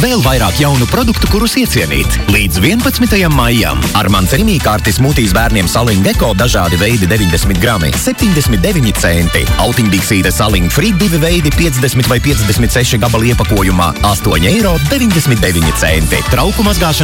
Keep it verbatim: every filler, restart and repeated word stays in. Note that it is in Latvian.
Vēl vairāk jaunu produktu, kurus iecienīt. Līdz vienpadsmitajam maijam Armands Rimīkārti smūtīs bērniem Saliņ Eko dažādi veidi deviņdesmit grami, septiņdesmit deviņi centi. Autiņbiksīte Saliņ Free divi veidi piecdesmit vai piecdesmit seši gabali iepakojumā, astoņi eiro deviņdesmit deviņi centi. Trauku mazgāšana